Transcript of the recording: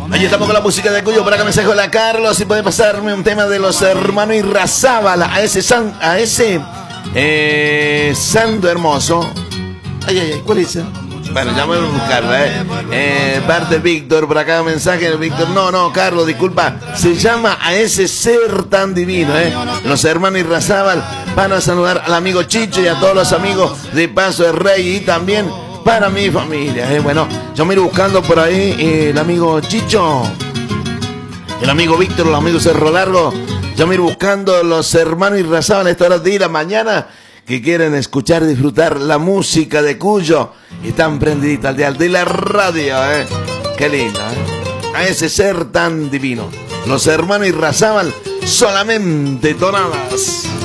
Ahí estamos con la música de Cuyo. Por acá mensaje, hola Carlos, si puede pasarme un tema de los hermanos Irrazábal, a ese santo hermoso. Ay, ¿cuál es ese? Bueno, ya voy a buscarla, parte Víctor, por acá mensaje de Víctor. No, Carlos, disculpa. Se llama A ese ser tan divino, Los hermanos Irrazábal van a saludar al amigo Chicho y a todos los amigos de Paso de Rey y también para mi familia, Bueno, yo me iré buscando por ahí el amigo Chicho, el amigo Víctor, el amigo Cerro Largo. Yo me iré buscando los hermanos Irrazábal a esta hora de la mañana que quieren escuchar y disfrutar la música de Cuyo. Están prendiditas al dial de la radio, Qué linda, A ese ser tan divino. Los hermanos Irrazábal, solamente tonadas.